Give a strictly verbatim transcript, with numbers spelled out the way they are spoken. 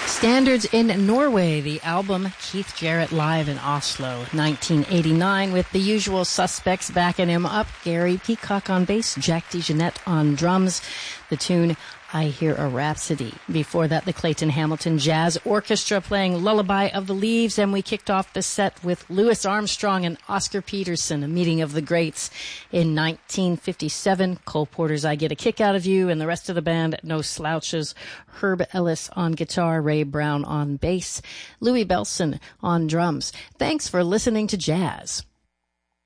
Standards in Norway, the album Keith Jarrett Live in Oslo, nineteen eighty-nine, with the usual suspects backing him up. Gary Peacock on bass, Jack DeJohnette on drums. The tune, I Hear a Rhapsody. Before that, the Clayton Hamilton Jazz Orchestra playing Lullaby of the Leaves, and we kicked off the set with Louis Armstrong and Oscar Peterson, A Meeting of the Greats. In nineteen fifty-seven, Cole Porter's I Get a Kick Out of You, and the rest of the band, No Slouches. Herb Ellis on guitar, Ray Brown on bass, Louis Belson on drums. Thanks for listening to Jazz.